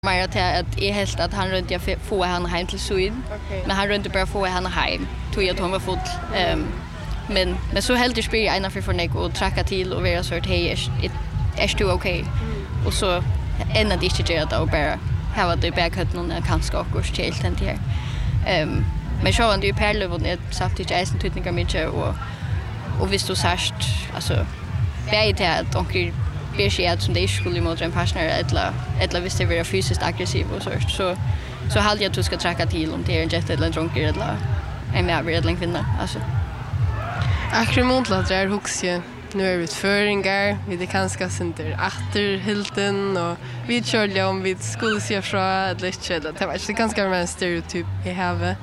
Mer till att jag helt att han runt jag få han hem till Syd. Men han runt bara få han hem. Tog jag hon var full. Men så helt det spel ena för nek och tracka till och vara sort hej är du okej. Och så ända det inte gör det och bara ha det backhut någon kanske och helt den här. Men så han det perle och det sagt inte isen tutningar mycket och visst du särskilt alltså bättre att onkel besked som det skulle mot en partner eller visst det är fysiskt aggressiv och så hade jag att du ska tracka till om det är en jet eller en drunker eller en mer kvinna alltså akrimont är huxje nu är vi föringar vi det kanske center efter hilten och vi körde om vi skulle se från eller inte det var ganska en stereotyp i have.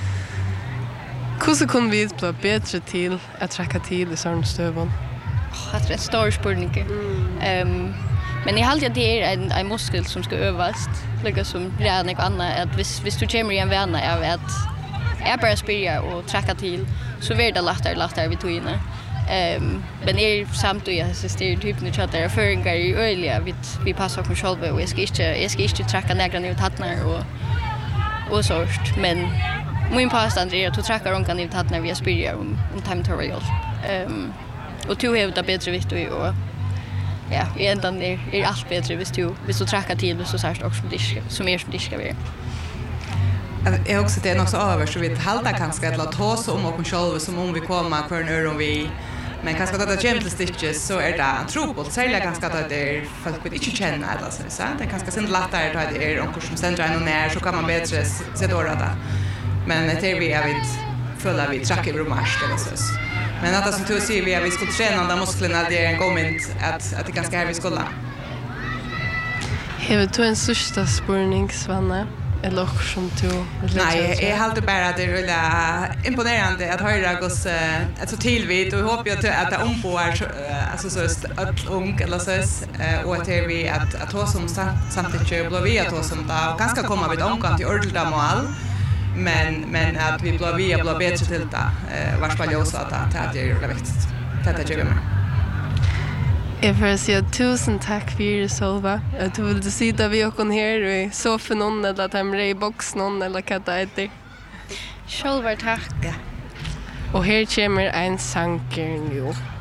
Hur kunde vi bli bättre till att tracka till i sån stövon? Det är en stor spurning. Men jag håller att det är en muskel som ska övas. Lika som redan och annat. Att hvis du kommer i en vana av att jag bara spela och tracka till så blir det lättare vid togjorna. Men samtidigt jag stereotypen och chattar föringar i öliga vi passar på själva och jag ska inte tracka några ner tattnar och sånt. Men min påstand är att du trackar onkan ner tattnar via spela om time to real. Och du har det bättre visst du och ja, egentligen är allt bättre visst du trackar till så särskilt också som diska vi. Jag också det är också över så vi halta kanske att ta oss om och själva som om vi kommer för en öron vi men kanske att det gentle stitches så är det trubbel särskilt ganska att det är folk vill inte känna alltså så det kanske sen lättare att det är onkel som sänder en ner så kan man bättre se då det. Men det är vi jag vet fulla vi trackar över marsch det så. Men att som du säger vi skulle träna de musklerna det är en comment att det ganska här vi skulle. Har du en sista spurning Svanna? Eller som du nej, jag hade bara att det är väldigt imponerande att höra oss så tillvitt och jag hoppas att det ombår alltså så ung eller så och att vi att ha som samtidigt blir vi att ha som då ganska komma vid omkant till ordentliga mål men att vi blir bättre till det vars fall också att det är viktigt det gör mig. Jag får säga tusen tack för det, Solva. Att du vill sitta vid oss här i soffan eller att han är i boxen eller vad det heter. Solva, tack. Ja. Och här kommer en sanger nu.